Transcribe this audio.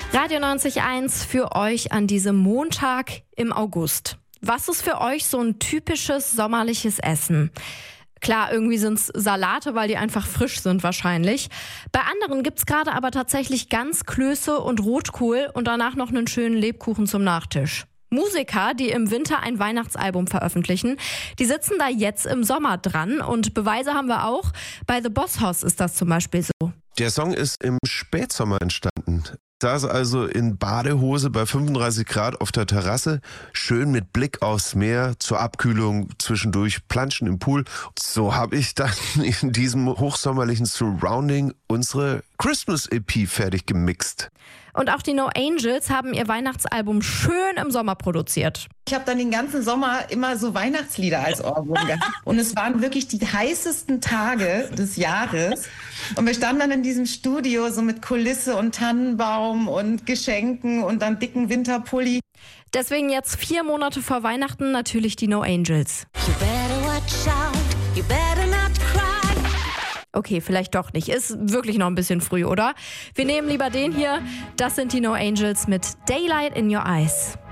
Radio 90.1 für euch an diesem Montag im August. Was ist für euch so ein typisches sommerliches Essen? Klar, irgendwie sind es Salate, weil die einfach frisch sind wahrscheinlich. Bei anderen gibt's gerade aber tatsächlich ganz Klöße und Rotkohl und danach noch einen schönen Lebkuchen zum Nachtisch. Musiker, die im Winter ein Weihnachtsalbum veröffentlichen, die sitzen da jetzt im Sommer dran und Beweise haben wir auch. Bei The Boss Hoss ist das zum Beispiel so. Der Song ist im Spätsommer entstanden. Saß also in Badehose bei 35 Grad auf der Terrasse, schön mit Blick aufs Meer, zur Abkühlung zwischendurch planschen im Pool. So habe ich dann in diesem hochsommerlichen Surrounding unsere Christmas-EP fertig gemixt. Und auch die No Angels haben ihr Weihnachtsalbum schön im Sommer produziert. Ich habe dann den ganzen Sommer immer so Weihnachtslieder als Ohrwurm gehabt. Und es waren wirklich die heißesten Tage des Jahres. Und wir standen dann in diesem Studio so mit Kulisse und Tannenbaum und Geschenken und dann dicken Winterpulli. Deswegen jetzt 4 Monate vor Weihnachten natürlich die No Angels. You better watch out, you better not cry. Okay, vielleicht doch nicht. Ist wirklich noch ein bisschen früh, oder? Wir nehmen lieber den hier. Das sind die No Angels mit Daylight in Your Eyes.